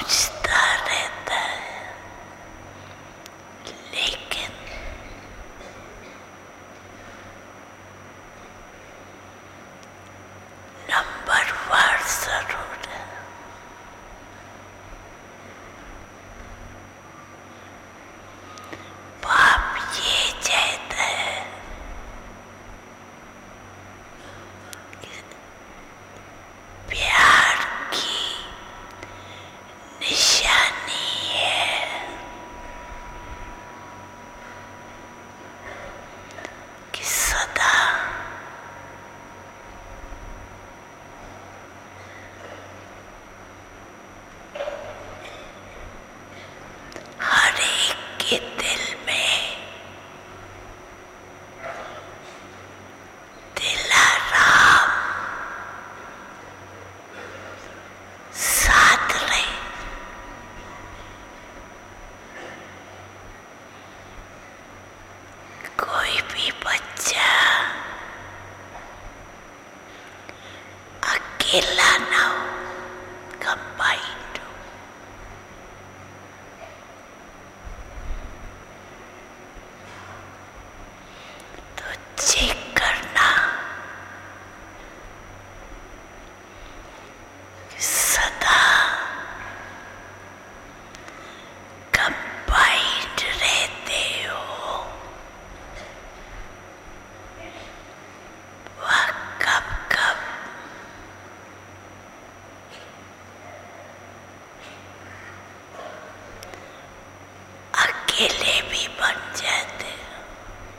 सोचता रहता है, लेकिन नंबरवार जरूर है। बाप ये चाहता है कि प्यार की निशानी है कि सदा हर एक के दिल में दिलाराम साथ रहे। कोई भी बच्चा अकेला ना हो, कंबाइन